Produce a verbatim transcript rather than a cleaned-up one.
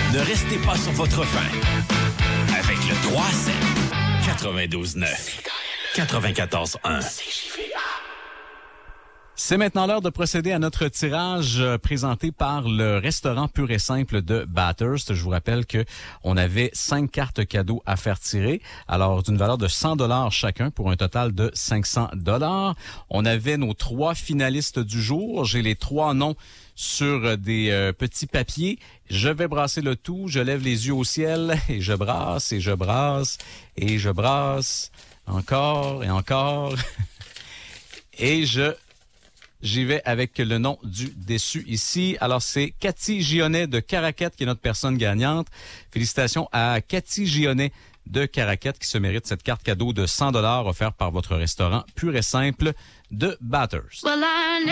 Ne restez pas sur votre faim. Avec le trois à sept, quatre-vingt-douze neuf, quatre-vingt-quatorze un. C'est maintenant l'heure de procéder à notre tirage euh, présenté par le restaurant Pur et Simple de Bathurst. Je vous rappelle que on avait cinq cartes cadeaux à faire tirer, alors d'une valeur de cent dollars chacun pour un total de cinq cents dollars. On avait nos trois finalistes du jour. J'ai les trois noms sur des euh, petits papiers. Je vais brasser le tout. Je lève les yeux au ciel et je brasse et je brasse et je brasse encore et encore et je J'y vais avec le nom du déçu ici. Alors, c'est Cathy Gionnet de Caraquette qui est notre personne gagnante. Félicitations à Cathy Gionnet de Caraquette qui se mérite cette carte cadeau de cent dollars offerte par votre restaurant Pur et Simple de Bathurst. Well,